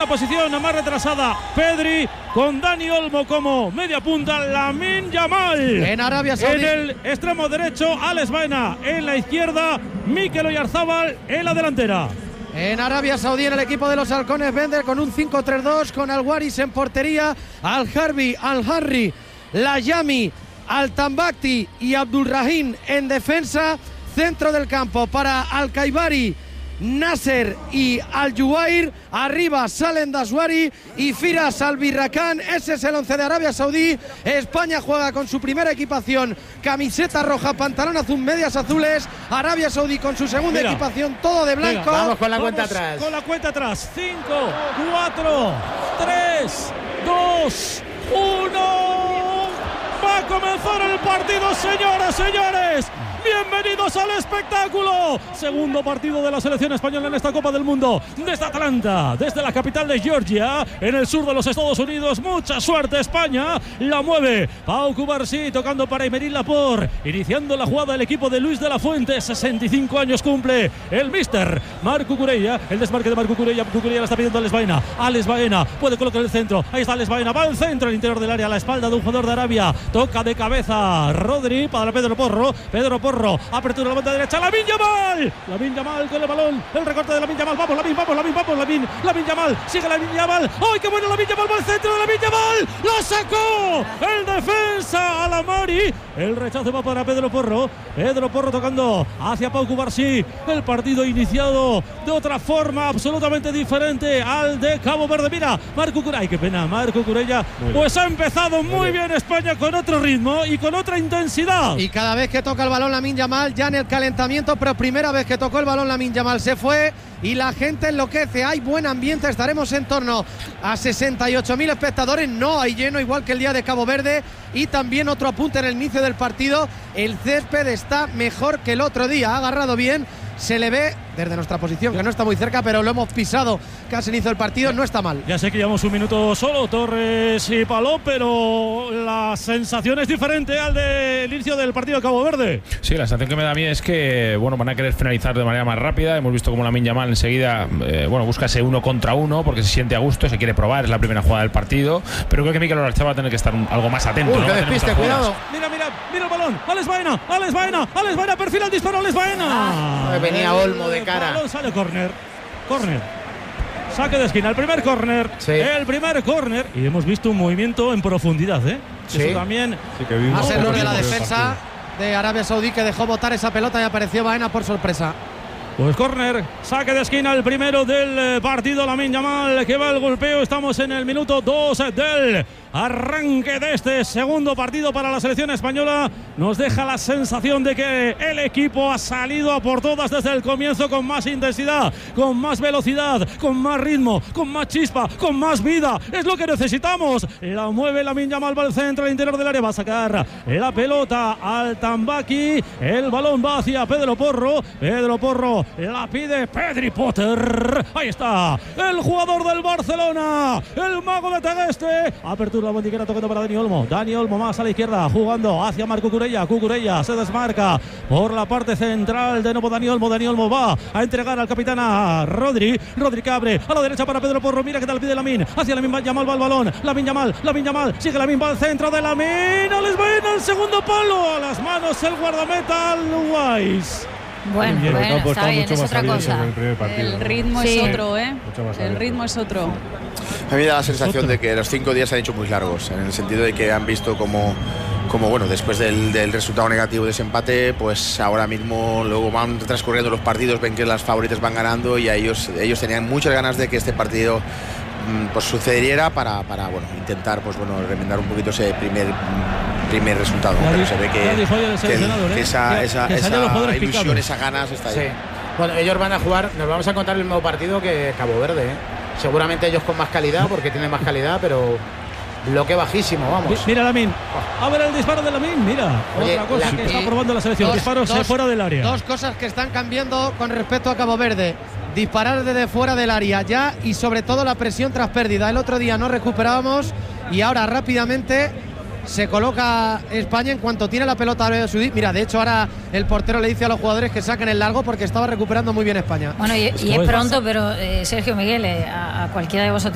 posición más retrasada Pedri, con Dani Olmo como media punta, Lamine Yamal en Arabia Saudí. En el extremo derecho, Alex Baena. En la izquierda, Mikel Oyarzabal en la delantera. En Arabia Saudí, en el equipo de los halcones, Bender con un 5-3-2, con Al-Waris en portería, Al-Harbi, Al-Harri, Layami, Al-Tambakti y Abdulrahim en defensa. Centro del campo para Al-Kaibari, Nasser y Al-Juwair. Arriba Salem Daswari y Firas Al-Birrakan. Ese es el 11 de Arabia Saudí. España juega con su primera equipación, camiseta roja, pantalón azul, medias azules. Arabia Saudí con su segunda equipación, todo de blanco. Venga, vamos con la cuenta atrás. Con la cuenta atrás. 5, 4, 3, 2, 1. Va a comenzar el partido, señoras, señores. Bienvenidos al espectáculo. Segundo partido de la selección española en esta Copa del Mundo. Desde Atlanta, desde la capital de Georgia, en el sur de los Estados Unidos. Mucha suerte España. La mueve Pau Cubarsí, tocando para Aymeric Laporte. Iniciando la jugada el equipo de Luis de la Fuente. 65 años cumple el míster Marc Cucurella. El desmarque de Marc Cucurella. Cucurella la está pidiendo Alex Baena. Alex Baena puede colocar el centro. Ahí está Alex Baena. Va al centro, al interior del área, a la espalda de un jugador de Arabia. Toca de cabeza Rodri para Pedro Porro. Pedro Porro. Apertura a la banda derecha. Lamine Yamal. Lamine Yamal con el balón. El recorte de Lamine Yamal. Vamos, Lamine Yamal. Sigue Lamine Yamal. ¡Ay, qué bueno Lamine Yamal! Va al centro de Lamine Yamal. ¡Lo sacó! El defensa Alamari. El rechazo va para Pedro Porro. Pedro Porro tocando hacia Pau Cubarsí. El partido iniciado de otra forma absolutamente diferente al de Cabo Verde. Mira, Marc Cucurella. ¡Ay, qué pena! Marc Cucurella. Pues ha empezado muy bien España, con otro ritmo y con otra intensidad. Y cada vez que toca el balón Lamine Yamal, ya en el calentamiento, pero primera vez que tocó el balón Lamine Yamal se fue y la gente enloquece. Hay buen ambiente, estaremos en torno a 68.000 espectadores. No hay lleno, igual que el día de Cabo Verde. Y también otro apunte en el inicio del partido: el césped está mejor que el otro día, ha agarrado bien. Se le ve desde nuestra posición, que no está muy cerca, pero lo hemos pisado casi inicio del partido, no está mal. Ya sé que llevamos un minuto solo, Torres y Paló, pero la sensación es diferente al del inicio del partido de Cabo Verde. Sí, la sensación que me da a mí es que van a querer finalizar de manera más rápida. Hemos visto como Lamine Yamal enseguida busca ese 1 contra 1 porque se siente a gusto, se quiere probar, es la primera jugada del partido, pero creo que Mikel Oyarzabal va a tener que estar algo más atento. Que despiste, cuidado. Mira el balón. Alex Baena, perfila el disparo, Alex Baena. Venía Olmo de cara. El balón sale córner. Saque de esquina, el primer córner. Sí. El primer córner. Y hemos visto un movimiento en profundidad, Sí. Eso también. Sí, que vimos. Más error de la defensa de Arabia Saudí, que dejó botar esa pelota y apareció Baena por sorpresa. Pues córner, saque de esquina, el primero del partido. Lamine Yamal, que va el golpeo. Estamos en el minuto 2 del arranque de este segundo partido para la selección española. Nos deja la sensación de que el equipo ha salido a por todas desde el comienzo, con más intensidad, con más velocidad, con más ritmo, con más chispa, con más vida. Es lo que necesitamos. La mueve Lamine Yamal, va al centro, al interior del área, va a sacar la pelota al Tambaki. El balón va hacia Pedro Porro. La pide Pedri Potter. Ahí está el jugador del Barcelona, el mago de Tegueste. Apertura la bandiquera, tocando para Dani Olmo. Dani Olmo más a la izquierda, jugando hacia Marc Cucurella. Cucurella se desmarca por la parte central. De nuevo Dani Olmo. Dani Olmo va a entregar al capitán, a Rodri. Rodri que abre a la derecha para Pedro Porro. Mira que tal pide Lamine. Hacia Lamine Yamal va el balón. Lamine Yamal. Sigue Lamine, va al centro de Lamine. Les va el segundo palo. A las manos el guardameta Al-Wais. Bueno, está bien, es otra cosa. El ritmo es otro, El ritmo es otro. A mí me da la sensación de que los 5 días se han hecho muy largos, en el sentido de que han visto como después del resultado negativo de ese empate, pues ahora mismo luego van transcurriendo los partidos, ven que las favoritas van ganando y ellos tenían muchas ganas de que este partido pues sucediera para intentar remendar un poquito ese primer resultado, pero se ve que esa ilusión, esas ganas está ahí. Sí. Bueno, ellos van a jugar, nos vamos a encontrar el mismo partido que Cabo Verde, seguramente ellos con más calidad porque tienen más calidad, pero bloque bajísimo, vamos. Mira Lamine, a ver el disparo de Lamine, mira. Otra cosa que está probando la selección, disparos fuera del área. Dos cosas que están cambiando con respecto a Cabo Verde: disparar desde fuera del área ya, y sobre todo la presión tras pérdida. El otro día no recuperábamos y ahora rápidamente se coloca España en cuanto tiene la pelota Arabia Saudí. Mira, de hecho ahora el portero le dice a los jugadores que saquen el largo porque estaba recuperando muy bien España. Bueno, y es pronto, pero Sergio, Miguel, a cualquiera de vosotros